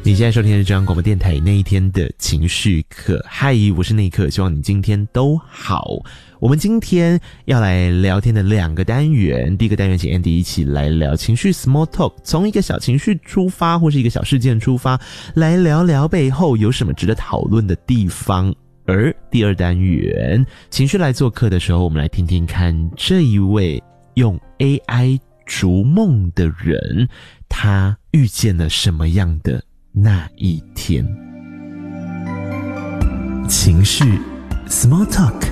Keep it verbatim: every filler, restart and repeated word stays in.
你现在收听的是中央广播电台那一天的情绪课。嗨，我是内克，希望你今天都好。我们今天要来聊天的两个单元，第一个单元请 Andy 一起来聊情绪 small talk， 从一个小情绪出发或是一个小事件出发，来聊聊背后有什么值得讨论的地方。而第二单元情绪来做客的时候，我们来听听看这一位用 A I 逐梦的人，他遇见了什么样的那一天。情绪 small talk。